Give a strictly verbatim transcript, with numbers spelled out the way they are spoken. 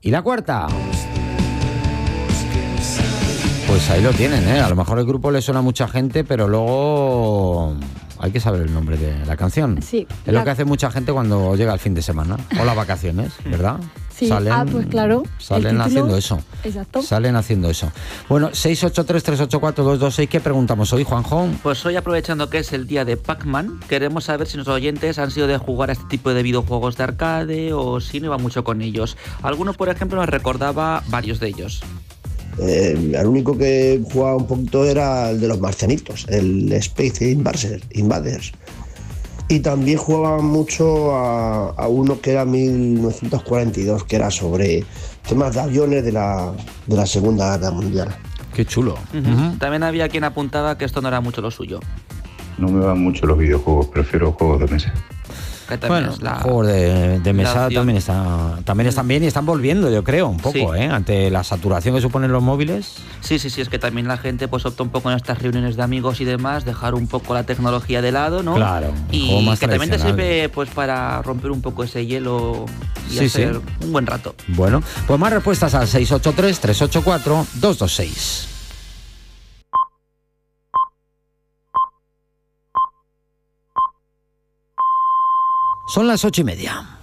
¿Y la cuarta? Pues ahí lo tienen, ¿eh? A lo mejor el grupo le suena a mucha gente, pero luego hay que saber el nombre de la canción. Sí. Es la... lo que hace mucha gente cuando llega el fin de semana o las vacaciones, ¿verdad? Sí, salen, ah, pues claro. Salen haciendo eso. Exacto. Salen haciendo eso. Bueno, seis ocho tres, tres ocho cuatro, dos dos seis, ¿qué preguntamos hoy, Juanjo? Pues hoy, aprovechando que es el día de Pac-Man, queremos saber si nuestros oyentes han sido de jugar a este tipo de videojuegos de arcade o si no iba mucho con ellos. Alguno, por ejemplo, nos recordaba varios de ellos. Eh, el único que jugaba un poquito era el de los marcianitos, el Space Invaders. Y también jugaba mucho a, a uno que era mil novecientos cuarenta y dos, que era sobre temas de aviones de la, de la Segunda Guerra Mundial. Qué chulo. Uh-huh. Uh-huh. También había quien apuntaba que esto no era mucho lo suyo. No me van mucho los videojuegos, prefiero juegos de mesa. Bueno, los la, juegos de, de mesa también, está, también están bien y están volviendo, yo creo, un poco, sí. ¿eh? Ante la saturación que suponen los móviles. Sí, sí, sí, es que también la gente pues opta un poco en estas reuniones de amigos y demás, dejar un poco la tecnología de lado, ¿no? Claro. Y que también te sirve pues para romper un poco ese hielo y sí, hacer sí. un buen rato. Bueno, pues más respuestas al seis ocho tres, tres ocho cuatro, dos dos seis. Son las ocho y media.